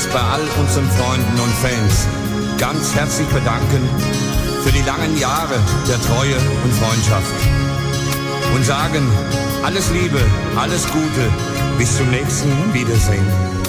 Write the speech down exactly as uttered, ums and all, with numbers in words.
bei all unseren Freunden und Fans ganz herzlich bedanken für die langen Jahre der Treue und Freundschaft und sagen alles Liebe, alles Gute, bis zum nächsten Wiedersehen.